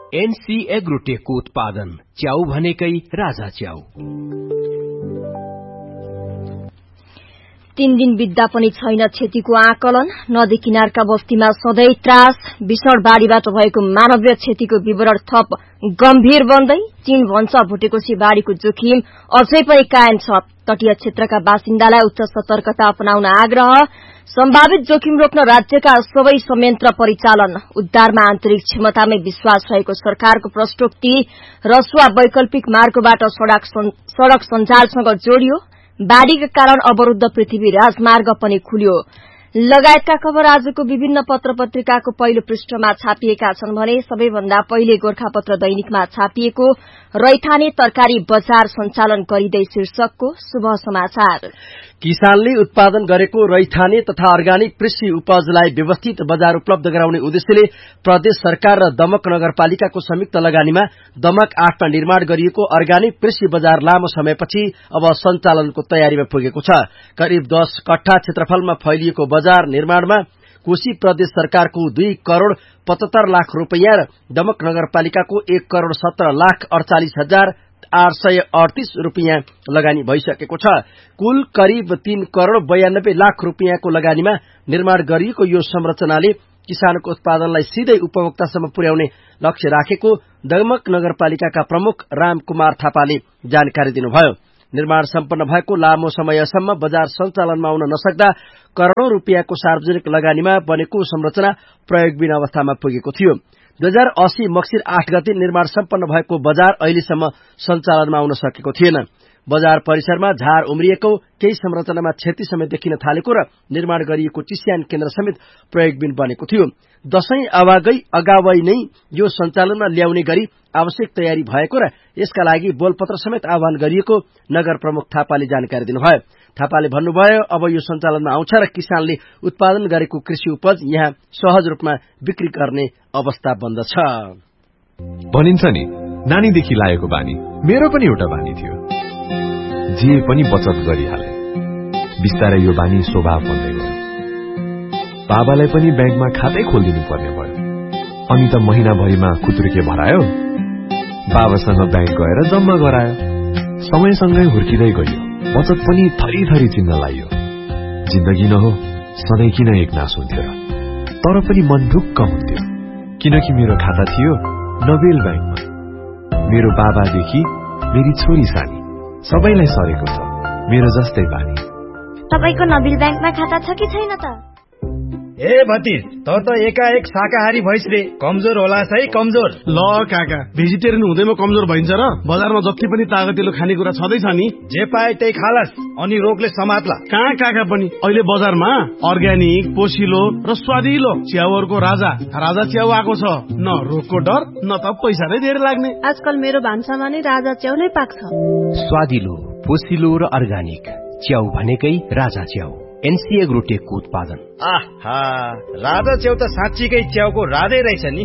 NC एग्रोटेकको उत्पादन च्याउ भनेकै राजा च्याउ। 3 दिन बित्दा पनि छैन क्षतिको आकलन। नदी किनारका बस्तीमा सधैं त्रास। भीषण बाढ़ीबाट भएको मानवीय क्षतिको विवरण थप गम्भीर बन्दै। चीन भन्छ भुटेकोशी बाढ़ीको जोखिम अझै पनि कायम छ। तटीय क्षेत्रका बासिन्दालाई उच्च सतर्कता अपनाउन आग्रह। सम्भावित जोखिम रोक्न राज्यका सबै संयन्त्र परिचालन। उद्धारमा आन्तरिक क्षमतामै विश्वास रहेको सरकारको प्रष्टोक्ति। रसुवा वैकल्पिक मार्गबाट सड़क सञ्जालसँग जोडियो। बाढ़ीका कारण अवरुद्ध पृथ्वी राजमार्ग पनि खुल्यो। लगायतका खबर आजको विभिन्न पत्र पत्रिकाको पहिलो पृष्ठमा छापिएका छन् भने सबैभन्दा पहिले गोरखापत्र दैनिकमा छापिएको रैथाने तरकारी बजार सञ्चालन गरिँदै शीर्षकको शुभ समाचार। किसानले उत्पादन गरेको रैथाने तथा अर्गानिक कृषि उपजलाई व्यवस्थित बजार उपलब्ध गराउने उद्देश्यले प्रदेश सरकार र दमक नगरपालिकाको संयुक्त लगानीमा दमक 8 मा निर्माण गरिएको अर्गानिक कृषि बजार लामो समयपछि अब सञ्चालनको तयारीमा पुगेको छ। करिब 10 कट्ठा क्षेत्रफलमा फैलिएको बजार निर्माणमा कोशी प्रदेश सरकारको 2 करोड़ 75 लाख रुपैयाँ र दमक नगरपालिकाको 1 करोड़ 17 लाख 48,838 रुपैयाँ लगानी भइसकेको छ। कुल करिब 3 करोड़ 92 लाख रुपैयाँको लगानीमा निर्माण गरिएको यो संरचनाले किसानको उत्पादनलाई सिधै उपभोक्तासम्म पुर्याउने लक्ष्य राखेको दमक नगरपालिकाका प्रमुख रामकुमार थापाले जानकारी दिनुभयो। निर्माण सम्पन्न भएको लामो समयसम्म बजार सञ्चालनमा आउन नसक्दा करोड़ौं रुपैयाँको सार्वजनिक लगानीमा बनेको संरचना प्रयोगविहीन अवस्थामा पुगेको थियो। 2080 मक्सिर 8 गते निर्माण सम्पन्न भएको बजार अहिलेसम्म सञ्चालनमा आउन सकेको थिएन। बजार परिसरमा झार उम्रिएको, केही संरचनामा क्षति समेत देखिन थालेको र निर्माण गरिएको चिस्यान केन्द्र समेत प्रयोगविहीन बनेको थियो। दशैं आवागै अगावै नै यो सञ्चालनमा ल्याउने गरी आवश्यक तयारी भएको र यसका लागि बोलपत्र समेत आह्वान गरिएको नगर प्रमुख थापाले जानकारी दिनुभयो। थापाले भन्नुभयो, अब यो सञ्चालनमा आउँछ र किसानले उत्पादन गरेको कृषि उपज यहाँ सहज रूपमा बिक्री गर्ने अवस्था बन्दछ। भनिन्छ नि, नानीदेखि लागेको बानी मेरो पनि एउटा बानी थियो। जे पनि बचत गरिहाले। बिस्तारै यो बानी स्वभाव बन्दै गयो। बाबालाई पनि ब्याङ्कमा खातै खोलिदिनु पर्ने भयो। अनि त महिनाभरिमा खुत्रुके भरायो। बाबासँग ब्याङ्क गएर जम्मा गरायो। समयसँगै हुर्किँदै गयो। बचत पनि थरी थरी चिन्न लाग्यो। जिन्दगी न हो, सधैँ किन एकनास हुन्थ्यो र? तर पनि मन ढुक्क हुन्थ्यो, किनकि मेरो खाता थियो नबेल ब्याङ्कमा। मेरो बाबादेखि मेरी छोरी सानी सबैलाई सरेको छ मेरो जस्तै बानी। तपाईको नबेल ब्याङ्कमा खाता छ कि छैन त? ए भतिज, त एकाएक शाकाहारी भइस रे। कमजोर होला है, कमजोर। ल काका, भेजिटेरियन हुँदैमा कमजोर भइन्छ र? बजारमा जति पनि तागतिलो खानेकुरा छँदैछ नि, जे पाए त्यही खालास, अनि रोगले समात्ला। कहाँ काका पनि अहिले बजारमा अर्ग्यानिक, पोसिलो र स्वादिलो च्याउहरूको राजा च्याउ आएको छ। न रोगको डर, न त पैसा नै धेरै लाग्ने। आजकल मेरो भान्सामा नै राजा च्याउ नै पाक्छ। स्वादिलो, पोसिलो र अर्ग्यानिक च्याउ भनेकै राजा च्याउ। एनसी एग्रोटेकको उत्पादन। आहा, राजा च्याउ त साँच्चीकै च्याउको राधै रहेछ नि।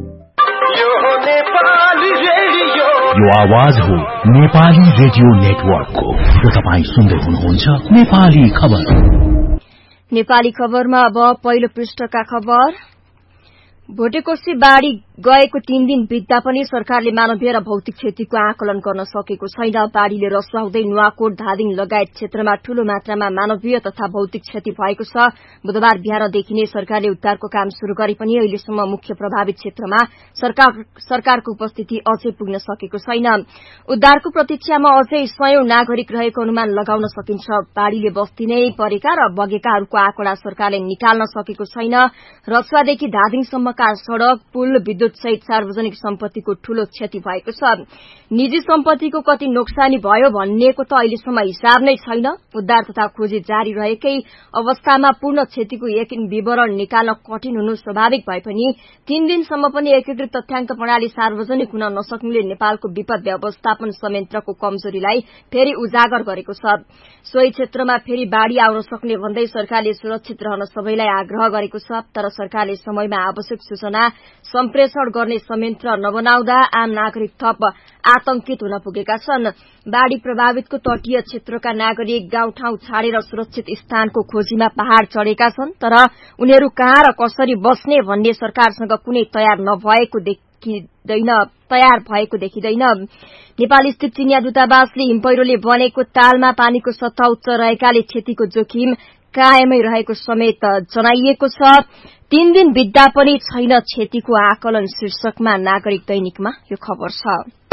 यो आवाज हो नेपाली रेडियो नेटवर्कको। यो तपाईँ सुन्दै हुनुहुन्छ नेपाली खबर। नेपाली खबरमा अब पहिलो पृष्ठका खबर। भोटेकोशी बाढ़ी गएको 3 दिन बित्दा पनि सरकारले मानवीय र भौतिक क्षतिको आकलन गर्न सकेको छैन। बाढ़ीले रसुवाउँदै नुवाकोट, धादिङ लगायत क्षेत्रमा ठूलो मात्रामा मानवीय तथा भौतिक क्षति भएको छ। बुधबार बिहानदेखि नै सरकारले उद्धारको काम शुरू गरे पनि अहिलेसम्म मुख्य प्रभावित क्षेत्रमा सरकारको उपस्थिति अझै पुग्न सकेको छैन। उद्धारको प्रतीक्षामा अझै 100औं नागरिक रहेको अनुमान लगाउन सकिन्छ। बाढ़ीले बस्ती नै परेका र बगेकाहरूको आँकडा सरकारले निकाल्न सकेको छैन। रसुवादेखि धादिङसम्मका सड़क, पुल, विद्युत सहित सार्वजनिक सम्पत्तिको ठूलो क्षति भएको छ। निजी सम्पत्तिको कति नोक्सानी भयो भन्नेको त अहिलेसम्म हिसाब नै छैन। उद्धार तथा खोजी जारी रहेकै अवस्थामा पूर्ण क्षतिको यकिन विवरण निकाल्न कठिन हुनु स्वाभाविक भए पनि 3 दिनसम्म पनि एकीकृत तथ्याङ्क प्रणाली सार्वजनिक हुन नसक्नुले नेपालको विपद व्यवस्थापन संयन्त्रको कमजोरीलाई फेरि उजागर गरेको छ। सोही क्षेत्रमा फेरि बाढ़ी आउन सक्ने भन्दै सरकारले सुरक्षित रहन सबैलाई आग्रह गरेको छ। तर सरकारले समयमा आवश्यक सूचना सम्प्रेषण गर्ने संयन्त्र नबनाउँदा आम नागरिक थप आतंकित हुन पुगेका छन्। बाढ़ी प्रभावितको तटीय क्षेत्रका नागरिक गाउँठाउँ छाडेर सुरक्षित स्थानको खोजीमा पहाड़ चढ़ेका छन्। तर उनीहरू कहाँ र कसरी बस्ने भन्ने सरकारसँग कुनै तयार नभएको तयार भएको देखिँदैन। नेपाल स्थित चिनिया दूतावासले हिमपैह्रोले बनेको तालमा पानीको सतह उच्च रहेकाले क्षतिको जोखिम कायमै रहेको समेत जनाइएको छ। 3 दिन बित्दा पनि छैन क्षतिको आकलन शीर्षकमा नागरिक दैनिकमा यो खबर छ।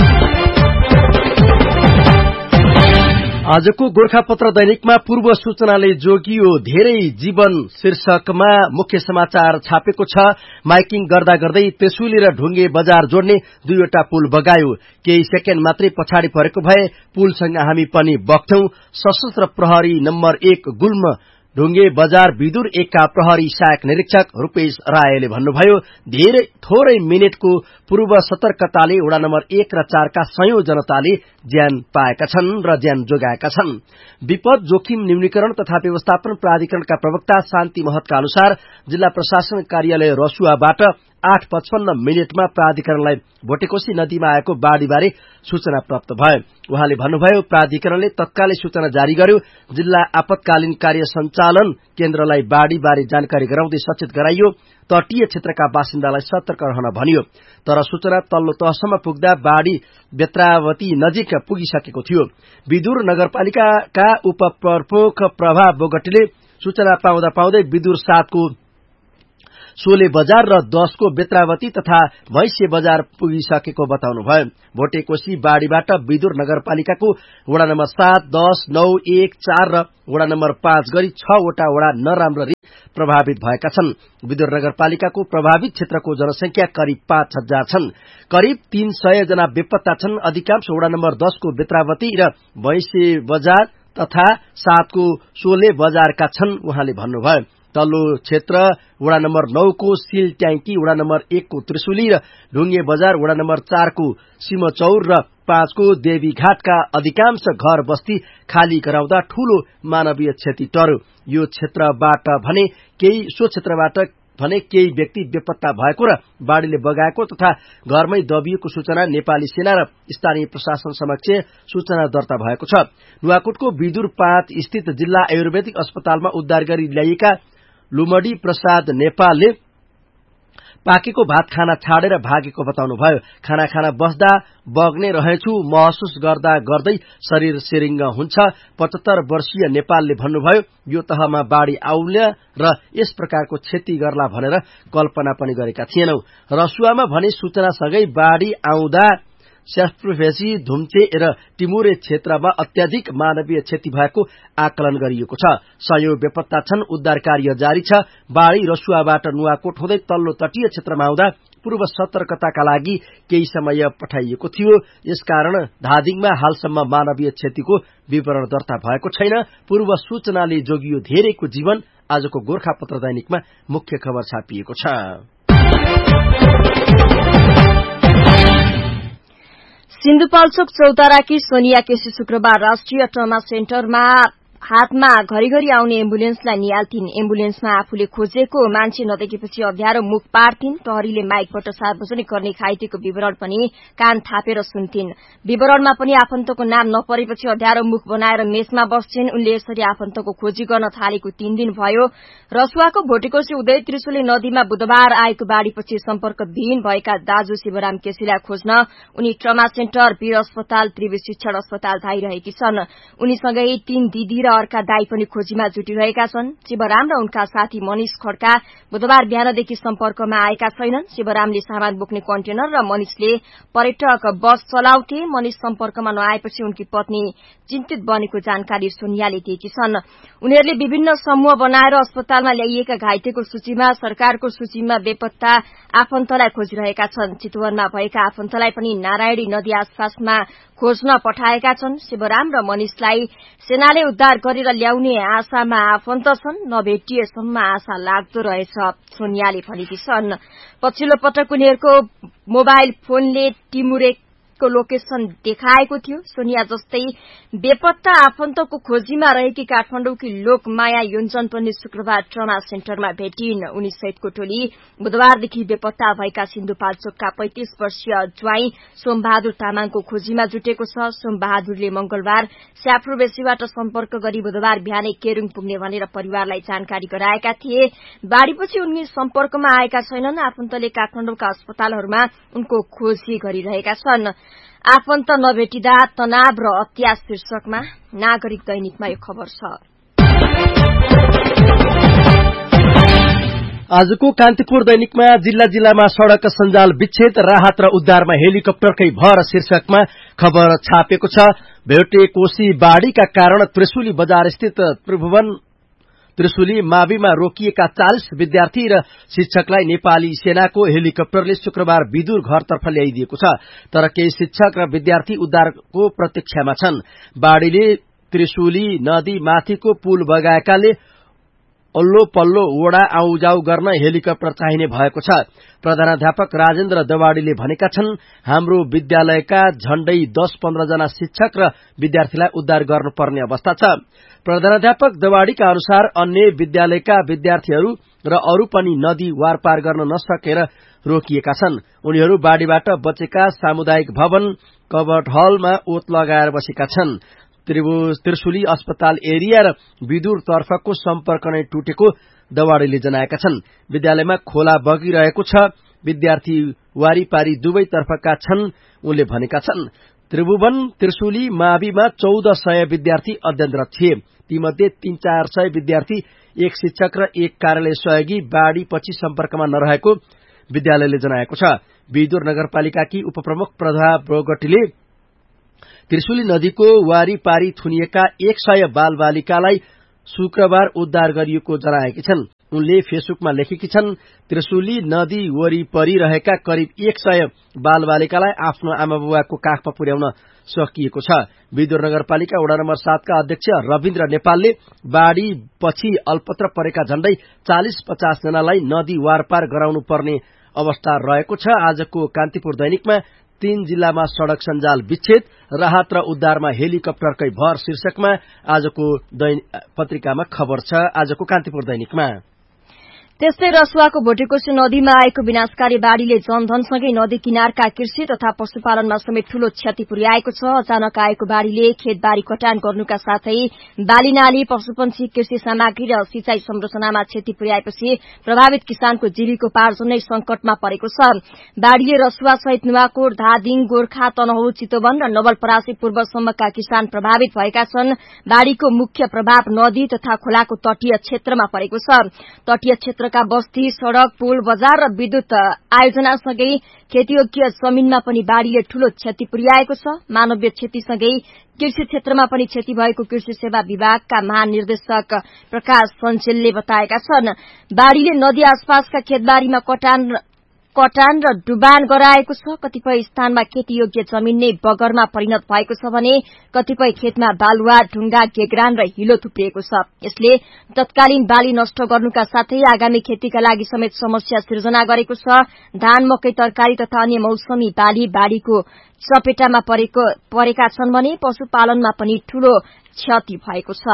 आजको गोरखापत्र दैनिकमा पूर्व सूचनाले जोगियो धेरै जीवन शीर्षकमा मुख्य समाचार छापेको छ। माइकिङ गर्दा गर्दै तेसुली र ढुङ्गे बजार जोड्ने 2वटा पुल बगायो। केही सेकेन्ड मात्रै पछाडि परेको भए पुलसँग हामी पनि बग्थ्यौं। सशस्त्र प्रहरी नम्बर 1 गुल्म ढुङ्गे बजार विदुर 1 का प्रहरी सहायक निरीक्षक रूपेश रायले भन्नुभयो, थोरै मिनेटको पूर्व सतर्कताले वडा नम्बर 1 र 4 का सयौं जनताले ज्यान पाएका छन् र ज्यान जोगाएका छन्। विपद जोखिम न्यूनीकरण तथा व्यवस्थापन प्राधिकरणका प्रवक्ता शान्ति महतका अनुसार जिल्ला प्रशासन कार्यालय रसुवाबाट 8:55 प्राधिकरणलाई भोटेकोशी नदीमा आएको बाढ़ीबारे सूचना प्राप्त भयो। उहाँले भन्नुभयो, प्राधिकरणले तत्कालै सूचना जारी गर्यो। जिल्ला आपतकालीन कार्य सञ्चालन केन्द्रलाई बाढ़ीबारे जानकारी गराउँदै सचेत गराइयो। तटीय क्षेत्रका बासिन्दालाई सतर्क रहन भनियो। तर सूचना तल्लो तहसम्म पुग्दा बाढ़ी बेत्रावती नजिक पुगिसकेको थियो। विदुर नगरपालिकाका उपप्रमुख प्रभा बोगटीले सूचना पाउँदै विदुर 7 को सोले बजार र 10 को बेत्रावती तथा भैंसे बजार पुगिसकेको बताउनुभयो। भोटेकोशी बाढ़ीबाट विदुर नगरपालिकाको वडा नम्बर 7, 10, 9, 1, 4 र वडा नम्बर 5 गरी 6 वटा वडा नराम्ररी प्रभावित भएका छन्। विदुर नगरपालिकाको प्रभावित क्षेत्रको जनसंख्या करिब 5000 छन्। करिब 300 जना बेपत्ता छन्। अधिकांश वडा नम्बर 10 को बेत्रावती र भैंसे बजार तथा 7 को सोले बजारका छन्। उहाँले भन्नुभयो, तल्लो क्षेत्र वडा नम्बर 9 को सिल ट्याङ्की, वडा नम्बर 1 को त्रिशुली र ढुङ्गे बजार, वडा नम्बर 4 को सिमचौर र 5 को देवीघाटका अधिकांश घर बस्ती खाली गराउँदा ठूलो मानवीय क्षति टर्यो। यो क्षेत्रबाट भने केही व्यक्ति बेपत्ता भएको र बाढ़ीले बगाएको तथा घरमै दबिएको सूचना नेपाली सेना र स्थानीय प्रशासन समक्ष सूचना दर्ता भएको छ। नुवाकोटको विदुर 5 स्थित जिल्ला आयुर्वेदिक अस्पतालमा उद्धार गरी ल्याइएका लुमडी प्रसाद नेपालले पाकेको भात खाना छाडेर भागेको बताउनुभयो। खाना खाना बस्दा बग्ने रहेछु महसुस गर्दा गर्दै शरीर सिरिङ्ग हुन्छ। 75 वर्षीय नेपालले भन्नुभयो, यो तहमा बाढ़ी आउला र यस प्रकारको क्षति गर्ला भनेर कल्पना पनि गरेका थिएनौं। रसुवामा भने सूचनासँगै बाढ़ी आउँदा स्याफ्रुफेसी, धुम्चे र टिमुरे क्षेत्रमा अत्याधिक मानवीय क्षति भएको आकलन गरिएको छ। सहयोग बेपत्ता छन्। उद्धार कार्य जारी छ। बाढ़ी रसुवाबाट नुवाकोट हुँदै तल्लो तटीय क्षेत्रमा आउँदा पूर्व सतर्कताका लागि केही समय पठाइएको थियो। यसकारण धादिङमा हालसम्म मानवीय क्षतिको विवरण दर्ता भएको छैन। पूर्व सूचनाले जोगियो धेरैको जीवन। आजको गोरखापत्र दैनिकमा मुख्य खबर छापिएको छ। सिन्धुपाल्चोक चौताराकी सोनिया केसी शुक्रबार राष्ट्रिय ट्रमा सेन्टरमा हातमा घरिघरि आउने एम्बुलेन्सलाई निहाल्थिन्। एम्बुलेन्समा आफूले खोजेको मान्छे नदेखेपछि अध्यारो मुख पार्थिन्। प्रहरीले माइकबाट सार्वजनिक गर्ने घाइतेको विवरण पनि कान थापेर सुन्थिन्। विवरणमा पनि आफन्तको नाम नपरेपछि अध्यारो मुख बनाएर मेसमा बस्छिन्। उनले यसरी आफन्तको खोजी गर्न थालेको 3 दिन भयो। रसुवाको भोटेकोशी उदय त्रिशुली नदीमा बुधबार आएको बाढ़ीपछि सम्पर्कविहीन भएका दाजु शिवराम केसीलाई खोज्न उनी ट्रमा सेन्टर, वीर अस्पताल, त्रिवी शिक्षण अस्पताल धाइरहेकी छन्। उनीसँगै 3 दिदी र अर्का दाई पनि खोजीमा जुटिरहेका छन्। शिवराम र उनका साथी मनिष खड्का बुधबार बिहानदेखि सम्पर्कमा आएका छैनन्। शिवरामले सामान बोक्ने कन्टेनर र मनिषले पर्यटक बस चलाउँथे। मनिष सम्पर्कमा नआएपछि उनकी पत्नी चिन्तित बनेको जानकारी सोनियाले दिएकी छन्। उनीहरूले विभिन्न समूह बनाएर अस्पतालमा ल्याइएका घाइतेको सूचीमा, सरकारको सूचीमा बेपत्ता आफन्तलाई खोजिरहेका छन्। चितवनमा भएका आफन्तलाई पनि नारायणी नदी आसपासमा खोज्न पठाएका छन्। शिवराम र मनिषलाई सेनाले उद्धार गरेर ल्याउने आशामा आफन्त छन्। नभेटिएसम्म आशा लाग्दो रहेछ सोनियाले भनेकी छन्। पछिल्लो पटक उनीहरूको मोबाइल फोनले टिमुरे सहितको लोकेसन देखाएको थियो। सोनिया जस्तै बेपत्ता आफन्तको खोजीमा रहेकी काठमाडौँकी लोकमाया योन्जन पनि शुक्रबार ट्रमा सेन्टरमा भेटिन्। उनी सहितको टोली बुधबारदेखि बेपत्ता भएका सिन्धुपाल्चोकका 35 वर्षीय ज्वाइँ सोमबहादुर तामाङको खोजीमा जुटेको छ। सोमबहादुरले मंगलबार स्याफ्रोबेसीबाट सम्पर्क गरी बुधबार बिहानै केरुङ पुग्ने भनेर परिवारलाई जानकारी गराएका थिए। बाढ़ीपछि उनी सम्पर्कमा आएका छैनन्। आफन्तले काठमाडौँका अस्पतालहरूमा उनको खोजी गरिरहेका छन्। आफन्त नभेटिँदा तनाव र अत्यास शीर्षकमा नागरिक दैनिकमा यो खबर छ। आजको कान्तिपुर दैनिकमा जिल्ला जिल्लामा सड़क सञ्जाल विच्छेद राहत र उद्धारमा हेलिकप्टरकै भर शीर्षकमा खबर छापेको छ। भेटे कोशी बाढ़ीका कारण त्रिशुली बजार स्थित त्रिशुली माविमा रोकिएका 40 विद्यार्थी र शिक्षकलाई नेपाली सेनाको हेलिकप्टरले शुक्रबार विदुर घरतर्फ ल्याइदिएको छ। तर केही शिक्षक र विद्यार्थी उद्धारको प्रतीक्षामा छन्। बाढ़ीले त्रिशुली नदी माथिको पुल बगाएकाले अल्लो पल्लो वडा आउजाउ गर्न हेलिकप्टर चाहिने भएको छ। प्रधानाध्यापक राजेन्द्र दवाडीले भनेका छन्, हाम्रो विद्यालयका झण्डै 10-15 जना शिक्षक र विद्यार्थीलाई उद्धार गर्नुपर्ने अवस्था छ। प्रधानाध्यापक दवाडीका अनुसार अन्य विद्यालयका विद्यार्थीहरू र अरू पनि नदी वारपार गर्न नसकेर रोकिएका छन्। उनीहरू बाढ़ीबाट बचेका सामुदायिक भवन कबट हलमा ओत लगाएर बसेका छन्। त्रिशुली अस्पताल एरिया र विदुर तर्फको सम्पर्क नै टुटेको दवाडीले जनाएका छन्। विद्यालयमा खोला बगिरहेको छ। विद्यार्थी वारीपारी दुवैतर्फका छन् उनले भनेका छन्। त्रिभुवन त्रिशुली माविमा 1400 विद्यार्थी अध्ययनरत थिए। तीमध्ये 300-400 विद्यार्थी, एक शिक्षक र एक कार्यालय सहयोगी बाढ़ीपछि सम्पर्कमा नरहेको विद्यालयले जनाएको छ। विदुर नगरपालिकाकी उपप्रमुख प्रभा बोगटीले त्रिशुली नदीको वारीपारी थुनिएका 100 बालबालिकालाई शुक्रबार उद्धार गरिएको जनाएकी छन्। उनले फेसबुकमा लेखेकी छन्, त्रिशुली नदी वरिपरि रहेका करिब 100 बालबालिकालाई आफ्नो आमाबुवाको काखमा पुर्याउन सकिएको छ। विदुर नगरपालिका वडा नम्बर 7 का अध्यक्ष रविन्द्र नेपालले बाढ़ी पछि अल्पत्र परेका झण्डै 40-50 जनालाई नदी वारपार गराउनु पर्ने अवस्था रहेको छ। आजको कान्तिपुर दैनिकमा 3 जिल्लामा सड़क सञ्जाल विच्छेद राहत र उद्धारमा हेलिकप्टरकै भर शीर्षकमा आजको पत्रिकामा खबर छ। आजको कान्तिपुर दैनिकमा त्यस्तै रसुवाको भोटेकोशी नदीमा आएको विनाशकारी बाढ़ीले जनधनसँगै नदी किनारका कृषि तथा पशुपालनमा समेत ठूलो क्षति पुर्याएको छ। अचानक आएको बाढ़ीले खेतबारी कटान गर्नुका साथै बालीनाली, पशुपन्छी, कृषि सामग्री र सिंचाई संरचनामा क्षति पुर्याएपछि प्रभावित किसानको जीविकोपार्जन नै संकटमा परेको छ। बाढ़ीले रसुवा सहित नुवाकोट, धादिङ, गोर्खा, तनहुँ, चितवन र नवलपरासी पूर्वसम्मका किसान प्रभावित भएका छन्। बाढ़ीको मुख्य प्रभाव नदी तथा खोलाको तटीय क्षेत्रमा परेको छ। तटीय क्षेत्र बस्ती, सड़क, पुल, बजार र विद्युत आयोजनासँगै खेतीयोग्य जमीनमा पनि बाढ़ीले ठूलो क्षति पुर्याएको छ। मानवीय क्षतिसँगै कृषि क्षेत्रमा पनि क्षति भएको कृषि सेवा विभागका महानिर्देशक प्रकाश सञ्चेलले बताएका छन्। बाढ़ीले नदी आसपासका खेतबारीमा कटान र डुबान गराएको छ। कतिपय स्थानमा खेतीयोग्य जमीन नै बगरमा परिणत भएको छ भने कतिपय खेतमा बालुवा, ढुङ्गा, गेग्रान र हिलो थुप्रिएको छ। यसले तत्कालीन बाली नष्ट गर्नुका साथै आगामी खेतीका लागि समेत समस्या सिर्जना गरेको छ। धान, मकै, तरकारी तथा अन्य मौसमी बाली बाढ़ीको चपेटामा परेका छन् भने पशुपालनमा पनि ठूलो क्षति भएको छ।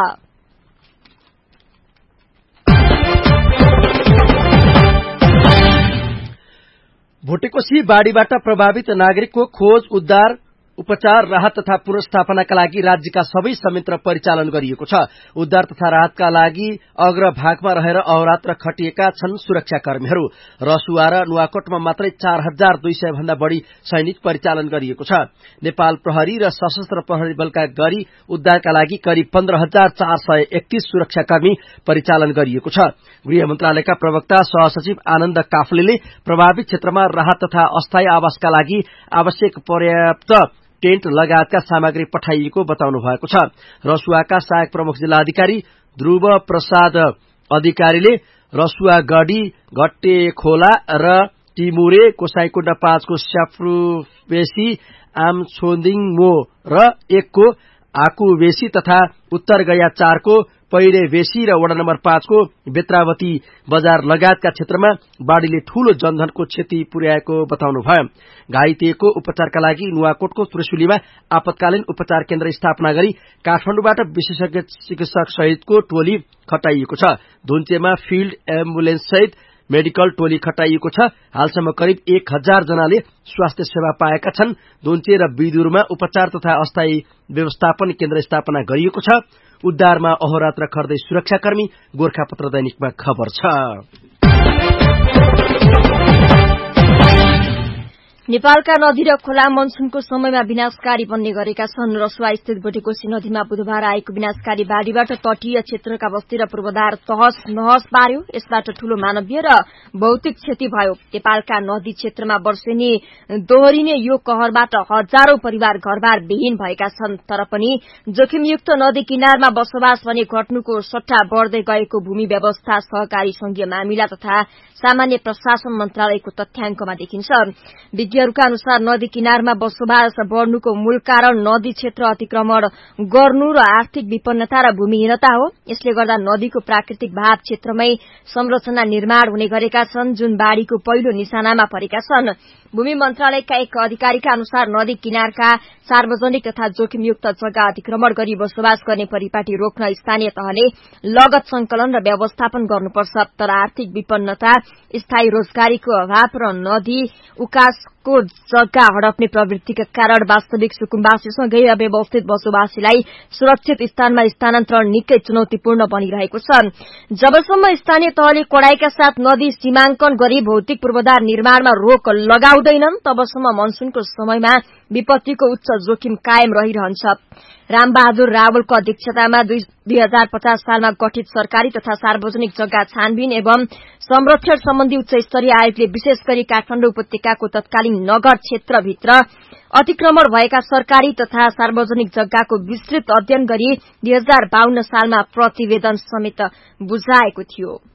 भोटेकोशी बाढ़ीबाट प्रभावित नागरिकको खोज, उद्धार, उपचार, राहत तथा पुनर्स्थापनाका लागि राज्यका सबै संयन्त्र परिचालन गरिएको छ। उद्धार तथा राहतका लागि अग्रभागमा रहेर अहोरात्र खटिएका छन् सुरक्षाकर्मीहरू। रसुवा र नुवाकोटमा मात्रै 4200 भन्दा बढ़ी सैनिक परिचालन गरिएको छ। नेपाल प्रहरी र सशस्त्र प्रहरी बलका गरी उद्धारका लागि करिब 15431 सुरक्षाकर्मी परिचालन गरिएको छ। गृह मन्त्रालयका प्रवक्ता सहसचिव आनन्द काफ्लेले प्रभावित क्षेत्रमा राहत तथा अस्थायी आवासका लागि आवश्यक पर्याप्त टेन्ट लगायतका सामग्री पठाइएको बताउनु भएको छ। रसुवाका सहायक प्रमुख जिल्ला अधिकारी ध्रुव प्रसाद अधिकारीले रसुवा गढी, घट्टे खोला र टिमुरे, कोसाईकुण्ड 5 को स्याफ्रुबेसी, आमछोदिङमो र 1 को आकुबेसी तथा उत्तर गया 4 को पहिरेवेशी र वडा नम्बर 5 को बेत्रावती बजार लगायतका क्षेत्रमा बाढ़ीले ठूलो जनधनको क्षति पुर्याएको बताउनुभयो। घाइतेको उपचारका लागि नुवाकोटको त्रिशुलीमा आपतकालीन उपचार केन्द्र स्थापना गरी काठमाडौँबाट विशेषज्ञ चिकित्सक सहितको टोली खटाइएको छ। धुन्चेमा फिल्ड एम्बुलेन्स सहित मेडिकल टोली खटाइएको छ। हालसम्म करिब 1000 जनाले स्वास्थ्य सेवा पाएका छन्। धुन्चे र बिदुरमा उपचार तथा अस्थायी व्यवस्थापन केन्द्र स्थापना गरिएको छ। उद्धारमा अहोरात्र खर्दै सुरक्षाकर्मी, गोरखापत्र दैनिकमा खबर छ। नेपालका नदी र खोला मनसुनको समयमा विनाशकारी बन्ने गरेका छन्। रसुवा स्थित भोटेकोशी नदीमा बुधबार आएको विनाशकारी बाढ़ीबाट तटीय क्षेत्रका बस्ती र पूर्वाधार तहस नहस पार्यो। यसबाट ठूलो मानवीय र भौतिक क्षति भयो। नेपालका नदी क्षेत्रमा वर्षेनी दोहोरिने यो कहरबाट हजारौं परिवार घरबार विहीन भएका छन्। तर पनि जोखिमयुक्त नदी किनारमा बसोबास भने घट्नुको सट्टा बढ़दै गएको भूमि व्यवस्था, सहकारी संघीय मामिला तथा सामान्य प्रशासन मन्त्रालयको तथ्याङ्कमा देखिन्छ। विज्ञहरूका अनुसार नदी किनारमा बसोबास बढ़नुको मूल कारण नदी क्षेत्र अतिक्रमण गर्नु र आर्थिक विपन्नता र भूमिहीनता हो। यसले गर्दा नदीको प्राकृतिक भाव क्षेत्रमै संरचना निर्माण हुने गरेका छन्, जुन बाढ़ीको पहिलो निशानामा परेका छन्। भूमि मन्त्रालयका एक अधिकारीका अनुसार नदी किनारका सार्वजनिक तथा जोखिमयुक्त जग्गा अतिक्रमण गरी बसोबास गर्ने परिपाटी रोक्न स्थानीय तहले लगत संकलन र व्यवस्थापन गर्नुपर्छ। तर आर्थिक विपन्नता, स्थायी रोजगारीको अभाव र नदी उकासको जग्गा हडप्ने प्रवृत्तिका कारण वास्तविक सुकुम्बासीसँगै अव्यवस्थित बसोबासीलाई सुरक्षित स्थानमा स्थानान्तरण निकै चुनौतीपूर्ण बनिरहेको छ। जबसम्म स्थानीय तहले कडाईका साथ नदी सीमाङ्कन गरी भौतिक पूर्वाधार निर्माणमा रोक लगाउँदैनन्, तबसम्म मनसुनको समयमा विपत्तिको उच्च जोखिम कायम रहिरहन्छ। रामबहादुर रावलको अध्यक्षतामा 2050 सालमा गठित सरकारी तथा सार्वजनिक जग्गा छानबिन एवं संरक्षण सम्बन्धी उच्च स्तरीय आयोगले विशेष गरी काठमाडौँ उपत्यकाको तत्कालीन नगर क्षेत्रभित्र अतिक्रमण भएका सरकारी तथा सार्वजनिक जग्गाको विस्तृत अध्ययन गरी 2052 सालमा प्रतिवेदन समेत बुझाएको थियो।